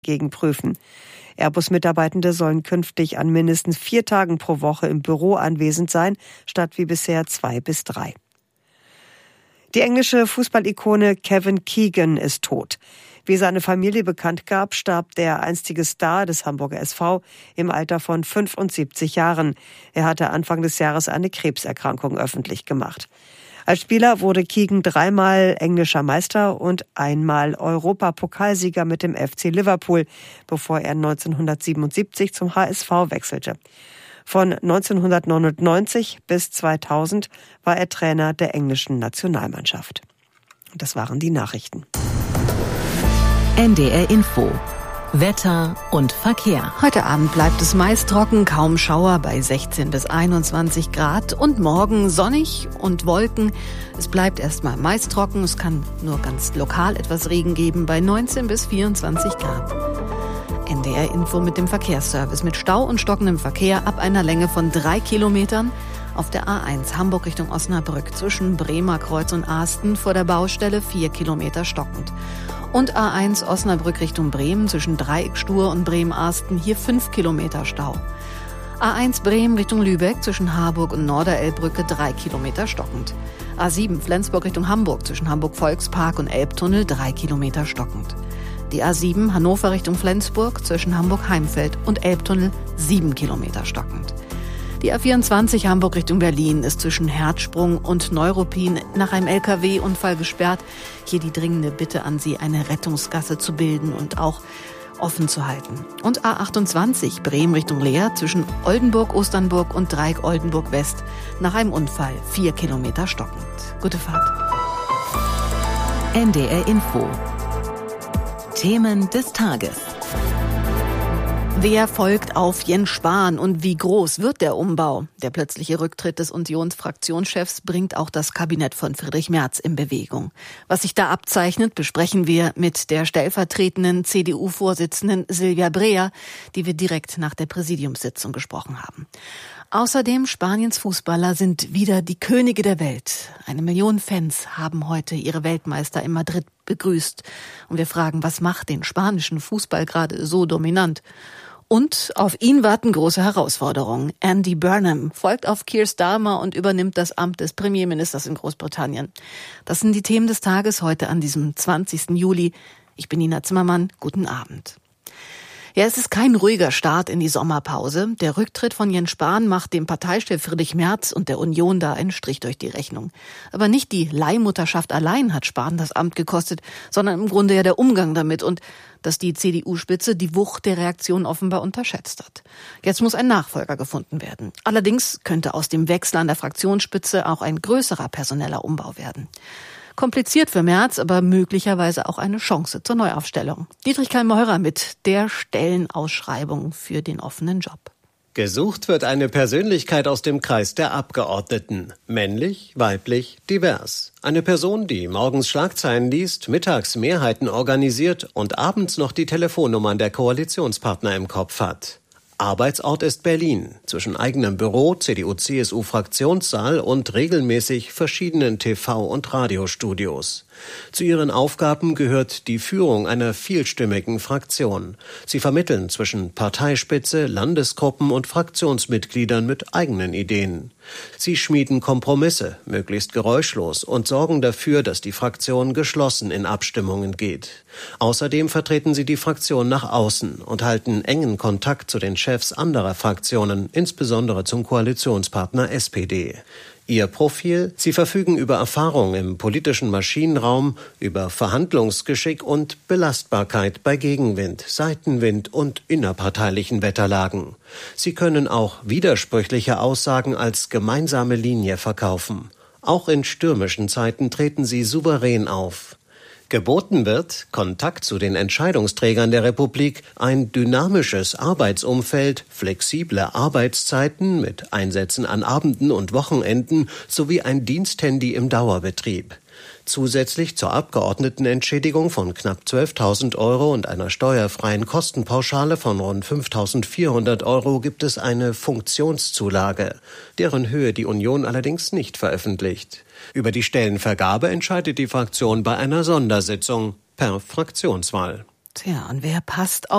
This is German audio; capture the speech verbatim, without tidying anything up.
gegenprüfen. Airbus-Mitarbeitende sollen künftig an mindestens vier Tagen pro Woche im Büro anwesend sein, statt wie bisher zwei bis drei. Die englische Fußballikone Kevin Keegan ist tot. Wie seine Familie bekannt gab, starb der einstige Star des Hamburger S V im Alter von fünfundsiebzig Jahren. Er hatte Anfang des Jahres eine Krebserkrankung öffentlich gemacht. Als Spieler wurde Keegan dreimal englischer Meister und einmal Europapokalsieger mit dem F C Liverpool, bevor er neunzehnhundertsiebenundsiebzig zum H S V wechselte. Von neunzehnhundertneunundneunzig bis zweitausend war er Trainer der englischen Nationalmannschaft. Und das waren die Nachrichten. N D R Info. Wetter und Verkehr. Heute Abend bleibt es meist trocken, kaum Schauer bei sechzehn bis einundzwanzig Grad und morgen sonnig und Wolken. Es bleibt erstmal meist trocken, es kann nur ganz lokal etwas Regen geben bei neunzehn bis vierundzwanzig Grad. N D R Info mit dem Verkehrsservice mit Stau und stockendem Verkehr ab einer Länge von drei Kilometern. Auf der A eins Hamburg Richtung Osnabrück zwischen Bremer Kreuz und Asten vor der Baustelle vier Kilometer stockend. Und A eins Osnabrück Richtung Bremen zwischen Dreieckstur und Bremen-Asten hier fünf Kilometer Stau. A eins Bremen Richtung Lübeck zwischen Harburg und Norderelbbrücke drei Kilometer stockend. A sieben Flensburg Richtung Hamburg zwischen Hamburg-Volkspark und Elbtunnel drei Kilometer stockend. Die A sieben Hannover Richtung Flensburg zwischen Hamburg-Heimfeld und Elbtunnel sieben Kilometer stockend. Die A vierundzwanzig Hamburg Richtung Berlin ist zwischen Herzsprung und Neuruppin nach einem L K W-Unfall gesperrt. Hier die dringende Bitte an Sie, eine Rettungsgasse zu bilden und auch offen zu halten. Und A achtundzwanzig Bremen Richtung Leer zwischen Oldenburg-Osternburg und Dreieck Oldenburg-West nach einem Unfall vier Kilometer stockend. Gute Fahrt. N D R Info. Themen des Tages. Wer folgt auf Jens Spahn und wie groß wird der Umbau? Der plötzliche Rücktritt des Unionsfraktionschefs bringt auch das Kabinett von Friedrich Merz in Bewegung. Was sich da abzeichnet, besprechen wir mit der stellvertretenden C D U-Vorsitzenden Silvia Breer, die wir direkt nach der Präsidiumssitzung gesprochen haben. Außerdem Spaniens Fußballer sind wieder die Könige der Welt. Eine Million Fans haben heute ihre Weltmeister in Madrid begrüßt. Und wir fragen, was macht den spanischen Fußball gerade so dominant? Und auf ihn warten große Herausforderungen. Andy Burnham folgt auf Keir Starmer und übernimmt das Amt des Premierministers in Großbritannien. Das sind die Themen des Tages heute an diesem zwanzigsten Juli. Ich bin Nina Zimmermann. Guten Abend. Ja, es ist kein ruhiger Start in die Sommerpause. Der Rücktritt von Jens Spahn macht dem Parteichef Friedrich Merz und der Union da einen Strich durch die Rechnung. Aber nicht die Leihmutterschaft allein hat Spahn das Amt gekostet, sondern im Grunde ja der Umgang damit und dass die C D U-Spitze die Wucht der Reaktion offenbar unterschätzt hat. Jetzt muss ein Nachfolger gefunden werden. Allerdings könnte aus dem Wechsel an der Fraktionsspitze auch ein größerer personeller Umbau werden. Kompliziert für Merz, aber möglicherweise auch eine Chance zur Neuaufstellung. Dietrich Keil-Meurer mit der Stellenausschreibung für den offenen Job. Gesucht wird eine Persönlichkeit aus dem Kreis der Abgeordneten. Männlich, weiblich, divers. Eine Person, die morgens Schlagzeilen liest, mittags Mehrheiten organisiert und abends noch die Telefonnummern der Koalitionspartner im Kopf hat. Arbeitsort ist Berlin, zwischen eigenem Büro, C D U-C S U-Fraktionssaal und regelmäßig verschiedenen T V- und Radiostudios. Zu ihren Aufgaben gehört die Führung einer vielstimmigen Fraktion. Sie vermitteln zwischen Parteispitze, Landesgruppen und Fraktionsmitgliedern mit eigenen Ideen. Sie schmieden Kompromisse, möglichst geräuschlos, und sorgen dafür, dass die Fraktion geschlossen in Abstimmungen geht. Außerdem vertreten sie die Fraktion nach außen und halten engen Kontakt zu den Chefs anderer Fraktionen, insbesondere zum Koalitionspartner S P D. Ihr Profil: Sie verfügen über Erfahrung im politischen Maschinenraum, über Verhandlungsgeschick und Belastbarkeit bei Gegenwind, Seitenwind und innerparteilichen Wetterlagen. Sie können auch widersprüchliche Aussagen als gemeinsame Linie verkaufen. Auch in stürmischen Zeiten treten sie souverän auf. Geboten wird Kontakt zu den Entscheidungsträgern der Republik, ein dynamisches Arbeitsumfeld, flexible Arbeitszeiten mit Einsätzen an Abenden und Wochenenden sowie ein Diensthandy im Dauerbetrieb. Zusätzlich zur Abgeordnetenentschädigung von knapp zwölftausend Euro und einer steuerfreien Kostenpauschale von rund fünftausendvierhundert Euro gibt es eine Funktionszulage, deren Höhe die Union allerdings nicht veröffentlicht. Über die Stellenvergabe entscheidet die Fraktion bei einer Sondersitzung per Fraktionswahl. Tja, und wer passt